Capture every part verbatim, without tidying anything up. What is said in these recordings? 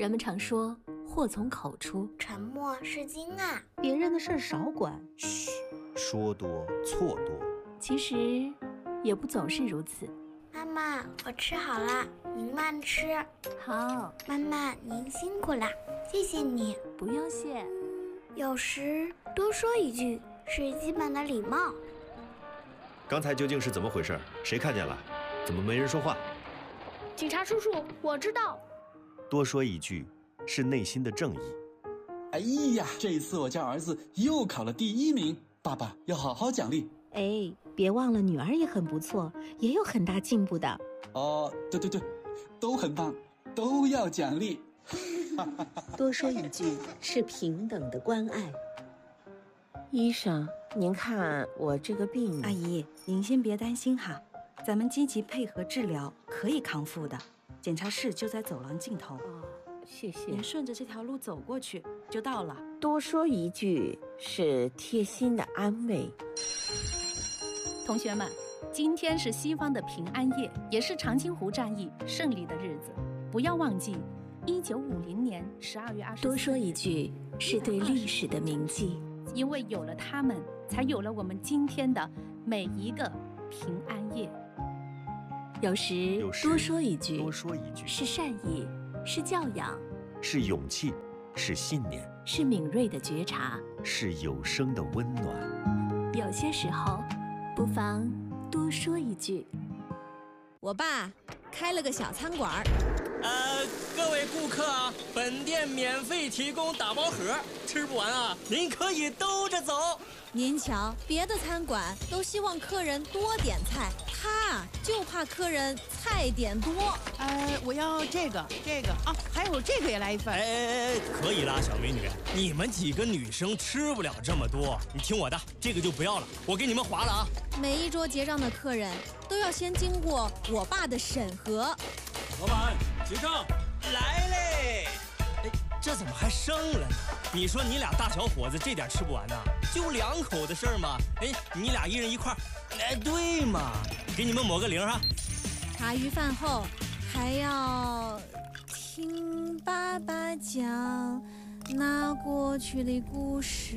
人们常说祸从口出， 沉默是金啊。 别人的事儿少管。 嘘，说多错多。 其实也不总是如此。 妈妈，我吃好了，您慢吃。 好， 妈妈您辛苦了，谢谢你。 不用谢。 有时多说一句是基本的礼貌。 刚才究竟是怎么回事？谁看见了？怎么没人说话？ 警察叔叔，我知道。 多说一句是内心的正义。 哎呀，这次我家儿子又考了第一名，爸爸要好好奖励。 哎，别忘了女儿也很不错，也有很大进步的。 哦，对对对，都很棒，都要奖励。 多说一句是平等的关爱。 医生，您看我这个病…… 阿姨，您先别担心哈，咱们积极配合治疗，可以康复的。检查室就在走廊尽头。 哦，谢谢。 您顺着这条路走过去就到了。 多说一句是贴心的安慰。 同学们，今天是西方的平安夜，也是长津湖战役胜利的日子。不要忘记，一九五零年十二月二十四日。 多说一句是对历史的铭记， 因为有了他们，才有了我们今天的每一个平安夜。 有时多说一句， 多说一句是善意，是教养， 是勇气，是信念， 是敏锐的觉察， 是有声的温暖。 有些时候，不妨多说一句。 我爸开了个小餐馆。 呃，各位顾客啊，本店免费提供打包盒，吃不完啊，您可以兜着走。 您瞧，别的餐馆都希望客人多点菜，他就怕客人菜点多。 呃，我要这个，这个啊，还有这个也来一份。 哎哎哎，可以啦，小美女，你们几个女生吃不了这么多，你听我的，这个就不要了，我给你们划了啊。 每一桌结账的客人都要先经过我爸的审核。 老板，结账。 来嘞！哎，这怎么还剩了呢？你说你俩大小伙子这点吃不完呐？就两口的事儿嘛。哎，你俩一人一块儿，哎，对嘛，给你们抹个零哈。 茶余饭后还要听爸爸讲那过去的故事。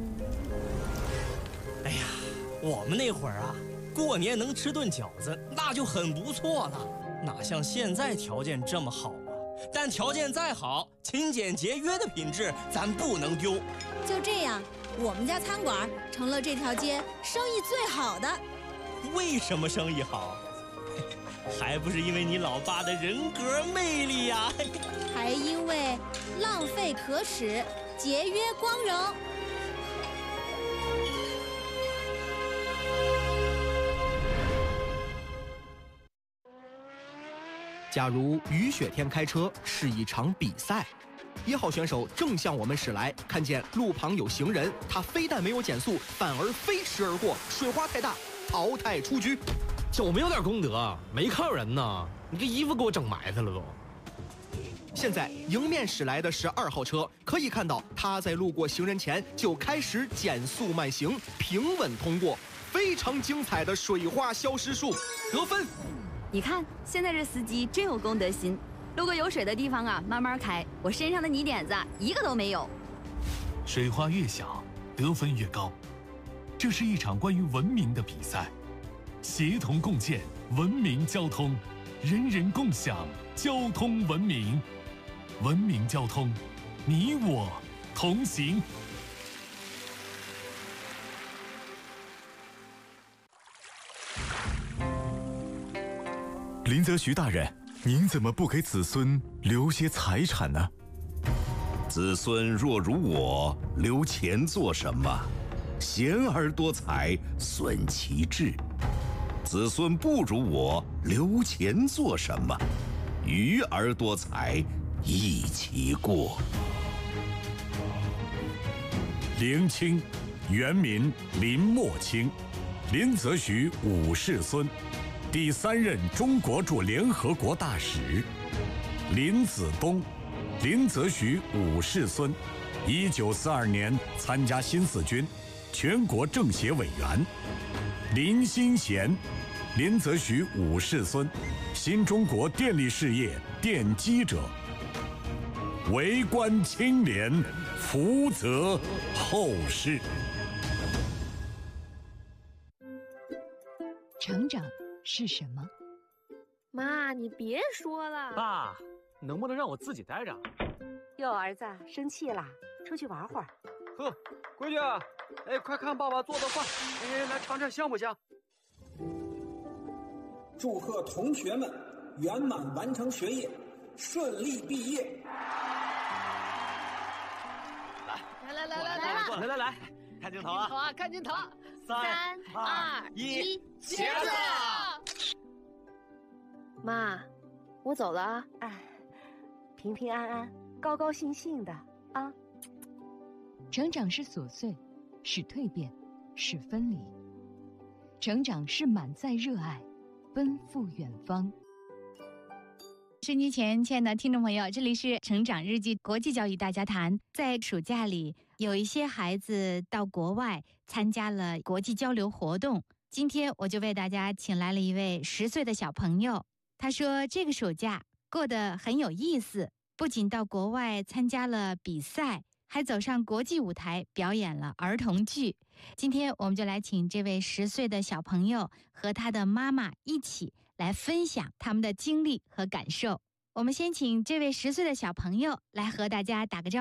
哎呀，我们那会儿啊，过年能吃顿饺子，那就很不错了。哪像现在条件这么好啊？但条件再好，勤俭节约的品质咱不能丢。 就这样，我们家餐馆成了这条街生意最好的。 为什么生意好？还不是因为你老爸的人格魅力呀！ 还因为浪费可耻，节约光荣。 假如雨雪天开车是一场比赛，一号选手正向我们驶来，看见路旁有行人，他非但没有减速，反而飞驰而过，水花太大，淘汰出局。 就我们有点功德，没看有人呢，你这衣服给我整埋汰了都。 现在迎面驶来的是二号车，可以看到他在路过行人前就开始减速慢行，平稳通过，非常精彩的水花消失术，得分。 你看，现在这司机真有公德心，路过有水的地方啊，慢慢开。我身上的泥点子一个都没有。 水花越小，得分越高。这是一场关于文明的比赛，协同共建文明交通，人人共享交通文明。文明交通，你我同行。 林则徐大人，您怎么不给子孙留些财产呢？ 子孙若如我，留钱做什么？贤而多财，损其志。子孙不如我，留钱做什么？愚而多财，益其过。 林清，原名林默清，林则徐五世孙，第三任中国驻联合国大使。林子东，林则徐五世孙，一九四二年参加新四军，全国政协委员。林新贤，林则徐五世孙，新中国电力事业奠基者。 为官清廉，福泽后世。 成长是什么？ 妈，你别说了。 爸，能不能让我自己待着？ 哟，儿子生气啦，出去玩会儿。 呵，闺女，哎，快看爸爸做的饭，哎，来尝尝香不香？ 祝贺同学们圆满完成学业，顺利毕业。 来来来来来来来来来，看镜头啊！ 镜头啊，看镜头！ 三二一，茄子！妈，我走了啊！ 哎，平平安安，高高兴兴的啊！ 成长是琐碎，是蜕变，是分离；成长是满载热爱，奔赴远方。 收音机前，亲爱的听众朋友，这里是成长日记国际教育大家谈。在暑假里，有一些孩子到国外参加了国际交流活动。今天我就为大家请来了一位十岁的小朋友，他说这个暑假过得很有意思，不仅到国外参加了比赛，还走上国际舞台表演了儿童剧。今天我们就来请这位十岁的小朋友和他的妈妈一起来分享他们的经历和感受。我们先请这位十岁的小朋友来和大家打个招呼。